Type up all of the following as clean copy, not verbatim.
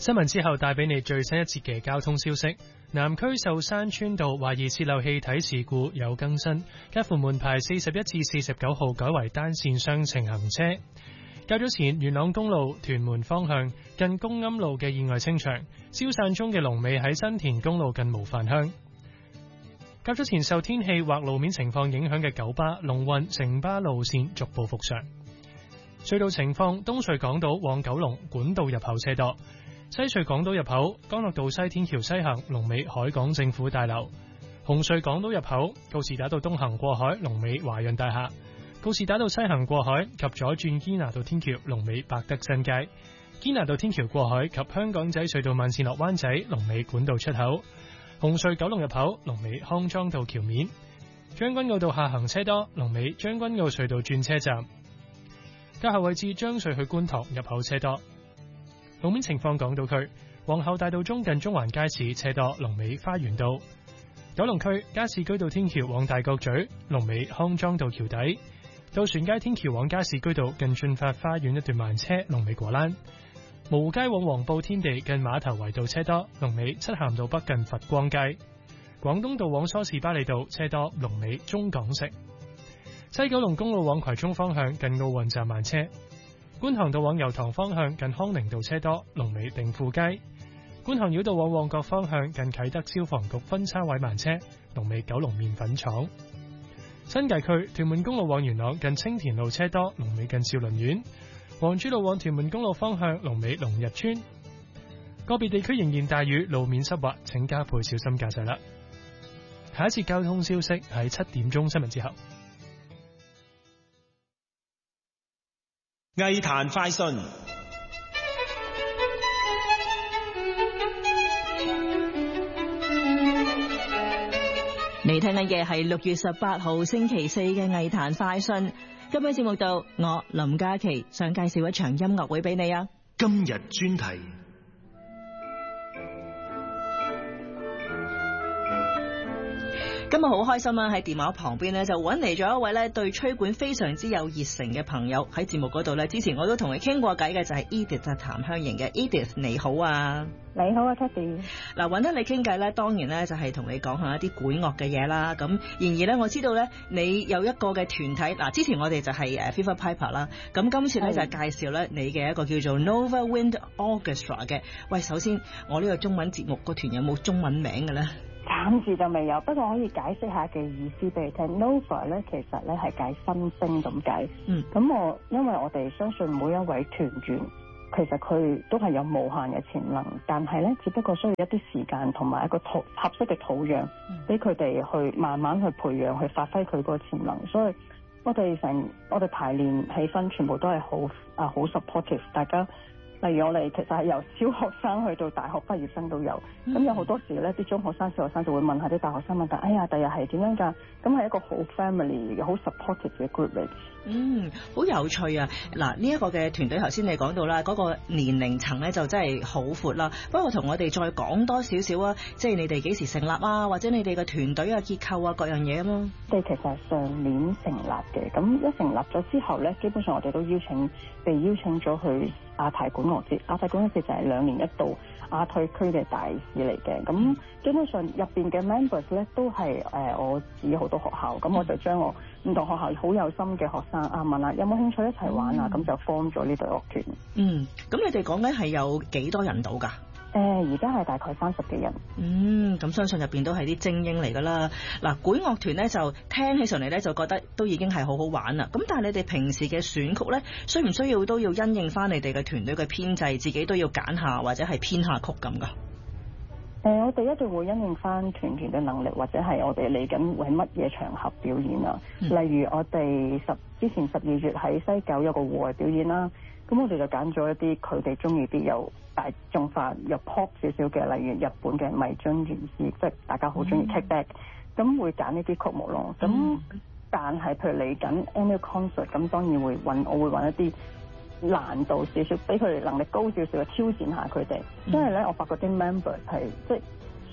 新聞之後帶俾你最新一節嘅交通消息。南區壽山村道懷疑洩漏氣體事故有更新，介乎門牌41至49號改為單線雙程行車。較早前元朗公路屯門方向近公庵路嘅意外清場，消散中嘅龍尾喺新田公路近模範鄉。較早前受天氣或路面情況影響嘅九巴、龍運、城巴路線逐步復常。隧道情況：東隧港島往九龍管道入口車多。西隧港島入口，干諾道西天橋西行，龍尾海港政府大樓；紅隧港島入口，告士打道東行過海，龍尾華潤大廈；告士打道西行過海及左轉堅拿道天橋，龍尾百德新街；堅拿道天橋過海及香港仔隧道慢線落灣仔，龍尾管道出口；紅隧九龍入口，龍尾康莊道橋面；將軍澳道下行車多，龍尾將軍澳隧道轉車站；較後位置將隧去觀塘入口車多。路面情況：港島區皇后大道中近中環街市車多，龍尾花園道；九龍區加士居道天橋往大角咀，龍尾康莊道橋底；渡船街天橋往加士居道近駿發花園一段慢車，龍尾果欄；蕪湖街往黃埔天地近碼頭圍道車多，龍尾漆咸道北近佛光街；廣東道往梳士巴利道車多，龍尾中港城；西九龍公路往葵涌方向近奧運站慢車。觀塘道往油塘方向近康寧道車多，龍尾定富街；觀塘繞道往旺角方向近啟德消防局分叉位慢車，龍尾九龍麵粉廠；新界區屯門公路往元朗近青田路車多，龍尾近兆麟苑；黃珠路往屯門公路方向龍尾龍日村。個別地區仍然大雨，路面濕滑，請加倍小心駕駛啦。下一次交通消息喺7點鐘新聞之後。 藝壇快訊， 你聽緊嘅係6月18號星期四嘅藝壇快訊。今日節目度，我林嘉琪想介紹一場音樂會俾你啊！ 今日專題。 今日好開心啊！喺電話旁邊咧就揾嚟咗一位咧對吹管非常之有熱誠嘅朋友。喺節目嗰度咧，之前我都同佢傾過偈嘅，就係 Edith 啊，譚香瑩嘅 Edith， 你好啊！ 你好啊 Teddy。嗱， 揾得你傾偈咧，當然咧就係同你講下一啲管樂嘅嘢啦。咁然而咧，我知道咧你有一個嘅團體，嗱，之前我哋就係Fever Piper 啦。咁今次咧就係介紹咧你嘅一個叫做 Nova Wind Orchestra 嘅。喂，首先我呢個中文節目個團有冇中文名嘅咧？ 暫時就未有，不過可以解釋下嘅意思俾你聽。Nova 咧其實咧係解新星咁解。咁因為我哋相信每一位團員其實佢都係有無限嘅潛能，但係咧只不過需要一啲時間同埋一個合適嘅土壤，俾佢哋去慢慢去培養，去發揮佢個潛能。所以我哋排練氣氛全部都係好 supportive， 大家。例如我哋其實係由小學生去到大學畢業生都有，咁有好多時咧啲中學生、小學生就會問下啲大學生問，哎呀，第日係點樣㗎？咁係一個好 family、好 supportive 嘅 group 嚟。 好有趣啊！嗱，呢一個嘅團隊頭先你講到啦，嗰個年齡層咧就真係好闊啦。不過同我哋再講多少少啊，即係你哋幾時成立啊，或者你哋嘅團隊啊、結構啊各樣嘢啊嘛。 我哋其實係上年成立嘅，咁一成立咗之後咧，基本上我哋都被邀請咗去亞太管樂節。亞太管樂節就係2年一度亞太區嘅大事嚟嘅。咁基本上入邊嘅 members 咧都係我自己好多學校，咁我就將我唔同學校好有心嘅學生問下有冇興趣一齊玩啊，咁就 form 咗呢隊樂團。 咁你哋講緊係有幾多人到㗎？ 而家係大概30幾人。 咁相信入邊都係啲精英嚟㗎啦。嗱，管樂團咧就聽起上嚟咧就覺得都已經係好好玩啦。咁但係你哋平時嘅選曲咧，需唔需要都要因應翻你哋嘅團隊嘅編制，自己都要揀下或者係編下曲咁㗎？ 我哋一定會因應翻團員嘅能力，或者係我哋嚟緊會喺乜嘢場合表演啊。例如我哋之前12月喺西九有個戶外表演啦，咁我哋就揀咗一啲佢哋中意啲有大眾化、有 pop 少少嘅，例如日本嘅迷津原士，即係大家好中意 Kickback，咁會揀呢啲曲目咯。咁但係譬如嚟緊 annual concert，咁當然我會揾一啲難度少少，俾佢哋能力高少少嘅挑戰下佢哋。因為咧，我發覺啲 members 係即係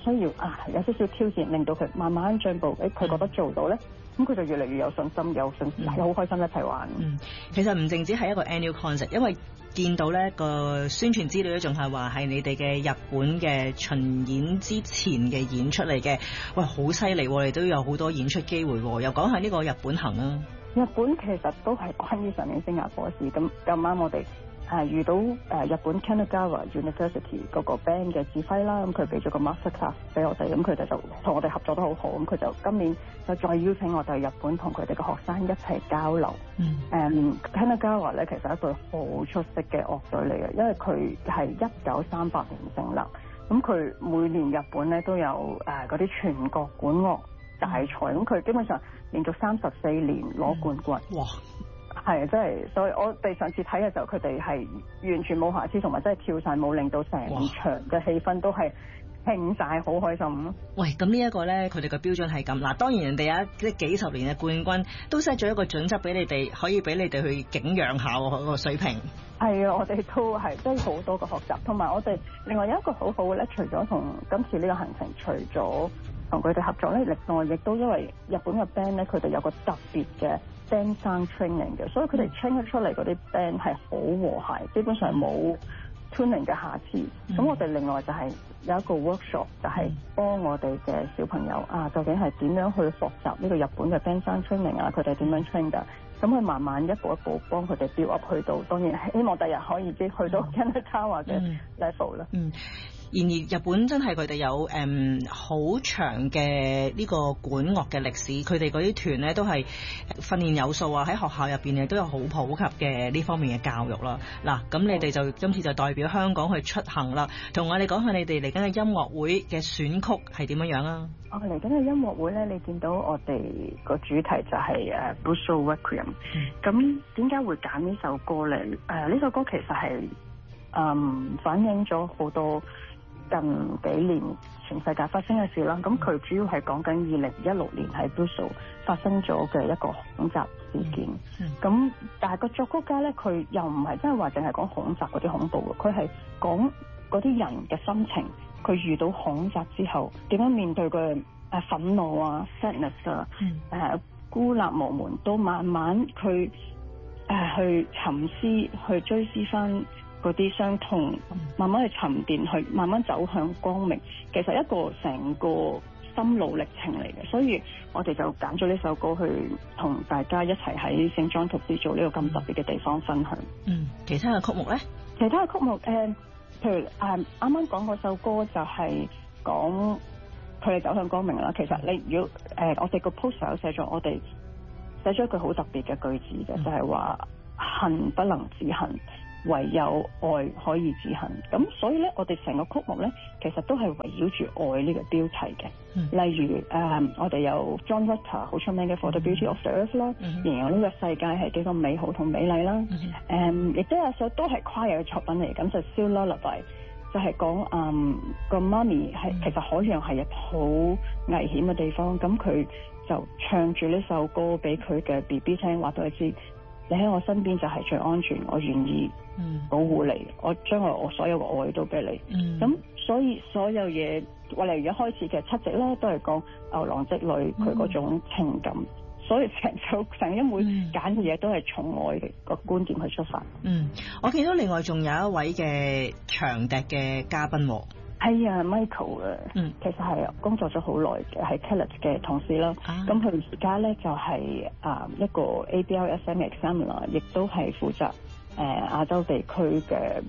需要有少少挑戰，令到佢慢慢進步，佢覺得做到咧，咁佢就越嚟越有信心，好開心一齊玩。 其實唔淨止係一個 annual concert，因為見到咧個宣傳資料咧，仲係話係你哋嘅日本嘅巡演之前嘅演出嚟嘅。喂，好犀利喎！你都有好多演出機會喎。又講下呢個日本行啊。 日本其實都係關於上年新加坡事，咁啱我哋遇到日本 Kanagawa University 嗰個 band 嘅指揮啦，咁佢俾咗個 master class 俾我哋，咁佢哋就同我哋合作得好好，咁佢就今年就再邀請我哋去日本同佢哋嘅學生一齊交流。Kanagawa 咧其實係一隊好出色嘅樂隊嚟嘅，因為佢係1938年成立，咁佢每年日本咧都有嗰啲全國管樂大賽，咁佢基本上連續34年攞冠軍。哇！係，真係，所以我哋上次睇嘅時候，佢哋係完全冇瑕疵，同埋真係跳晒舞，令到成場嘅氣氛都係興晒，好開心咯。喂，咁呢一個咧，佢哋嘅標準係咁嗱，當然人哋有即係幾十年嘅冠軍，都 set 咗一個準則俾你哋，可以俾你哋去景仰下嗰個水平。係啊，我哋都係真係好多嘅學習，同埋我哋另外有一個好好嘅咧，除咗同今次呢個行程，除咗同佢哋合作咧，另外亦都因為日本嘅 band 咧，佢哋有個特別嘅band sound training 嘅，所以佢哋 train 出嚟嗰啲 band 係好和諧，基本上冇 tuning 嘅瑕疵。咁我哋另外就係有一個 workshop， 就係幫我哋嘅小朋友究竟係點樣去學習呢個日本嘅 band sound training 啊？佢哋點樣 train 㗎？咁佢慢慢一步一步幫佢哋 build up 去到，當然希望第日可以去到 Kanagawa 嘅 level 啦。然而日本真係佢哋有好長嘅呢個管樂嘅歷史，佢哋嗰啲團咧都係訓練有素啊，喺學校入邊亦都有好普及嘅呢方面嘅教育啦。嗱，咁你哋就今次就代表香港去出行啦，同我哋講下你哋嚟緊嘅音樂會嘅選曲係點樣啊？我嚟緊嘅音樂會咧，你見到我哋個主題就係Busso Requiem。咁點解會揀呢首歌咧？呢首歌其實係反映咗好多近幾年全世界發生嘅事啦，咁佢主要係講緊2016年喺 Busso 發生咗嘅一個恐襲事件。咁但係個作曲家咧，佢又唔係真係話淨係講恐襲嗰啲恐怖嘅，佢係講嗰啲人嘅心情，佢遇到恐襲之後點樣面對佢憤怒啊、sadness 啊、孤立無門，都慢慢佢去沉思、去追思翻嗰啲傷痛，慢慢去沉澱，去慢慢走向光明。其實一個成個心路歷程嚟嘅，所以我哋就揀咗呢首歌去同大家一齊喺聖莊圖斯做呢個咁特別嘅地方分享。其他嘅曲目咧？其他嘅曲目譬如啱啱講嗰首歌就係講佢哋走向光明啦。其實你如果我哋個 poster 有寫咗，我哋寫咗一句好特別嘅句子嘅，就係話恨不能自恨，唯有愛可以自恨。咁所以咧，我哋成個曲目咧，其實都係圍繞住愛呢個標題嘅。例如我哋有 John Rutter 好出名嘅 For the Beauty of the Earth 啦，形容呢個世界係幾咁美好同美麗啦。亦都有首都係 choir 嘅作品嚟，咁就 Seal Lullaby， 就係講個媽咪係其實海洋係一個好危險嘅地方，咁佢就唱住呢首歌俾佢嘅 BB 聽，話俾佢知，你喺我身邊就係最安全，我願意保護你，我將我所有嘅愛都俾你。咁所以所有嘢，例如一開始嘅七夕咧，都係講牛郎織女佢嗰種情感。所以成一會揀嘅嘢都係從愛嘅個觀點去出發。我見到另外仲有一位嘅長笛嘅嘉賓喎。係啊 Michael 啊，其實係工作咗好耐嘅，係 Kellett 嘅同事啦。咁佢而家咧就係一個 ABRSM examiner， 亦都係負責亞洲地區嘅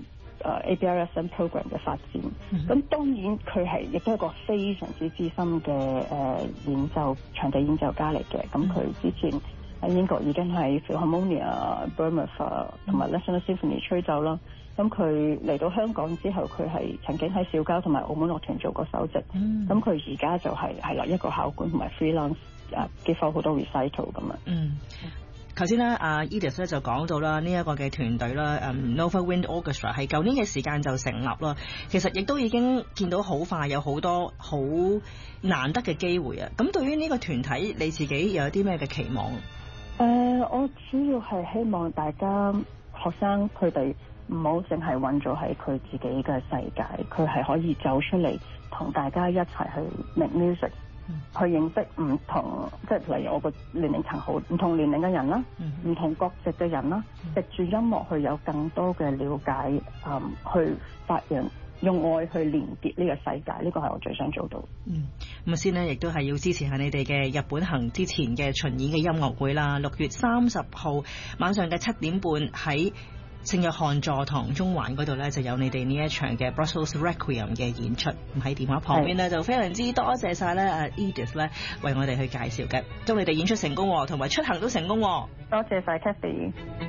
ABRSM program 嘅發展。咁當然佢係亦都係一個非常之資深嘅場地演奏家嚟嘅。咁佢之前喺英國已經係 Philharmonia、Bournemouth 同埋 National Symphony 吹奏啦。咁佢嚟到香港之後，佢係曾經喺小交同埋澳門樂團做過首席。咁佢而家就係啦一個考官同埋 freelance 接受好多 recital 咁啊。頭先咧，阿 Edith 咧就講到啦，呢一個嘅團隊啦，Nova Wind Orchestra 係舊年嘅時間就成立啦。其實亦都已經見到好快有好多好難得嘅機會啊。咁對於呢個團體，你自己有啲咩嘅期望？我主要係希望大家學生佢哋唔好淨係困咗喺佢自己嘅世界，佢係可以走出嚟同大家一齊去 make music，去認識唔同，即係例如我個年齡層好唔同年齡嘅人啦，唔同國籍嘅人啦，藉住音樂去有更多嘅了解，去發揚。用愛去連結呢個世界，呢個係我最想做到。 咁先呢，亦都係要支持下你哋嘅日本行之前嘅巡演嘅音樂會啦。6月30號晚上嘅7點半喺聖約翰座堂中環嗰度呢，就有你哋呢一場嘅 Brussels Requiem 嘅演出。咁喺電話旁邊呢，就非常之多謝晒咧 Edith 咧為我哋去介紹嘅，祝你哋演出成功，同埋出行都成功。多謝晒 Kathy。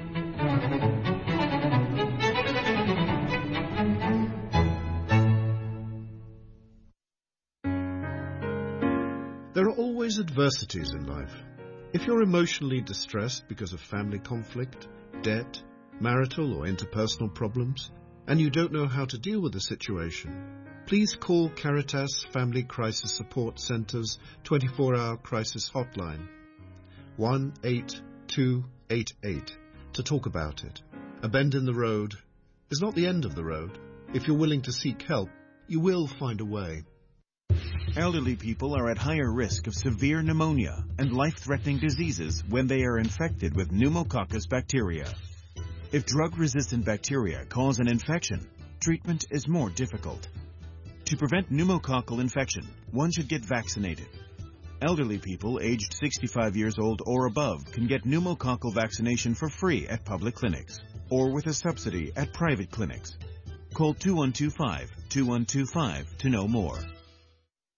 There are always adversities in life. If you're emotionally distressed because of family conflict, debt, marital or interpersonal problems, and you don't know how to deal with the situation, please call Caritas Family Crisis Support Centre's 24-hour crisis hotline, 18288, to talk about it. A bend in the road is not the end of the road. If you're willing to seek help, you will find a way. Elderly people are at higher risk of severe pneumonia and life-threatening diseases when they are infected with pneumococcus bacteria. If drug-resistant bacteria cause an infection, treatment is more difficult. To prevent pneumococcal infection, one should get vaccinated. Elderly people aged 65 years old or above can get pneumococcal vaccination for free at public clinics or with a subsidy at private clinics. Call 2125-2125 to know more.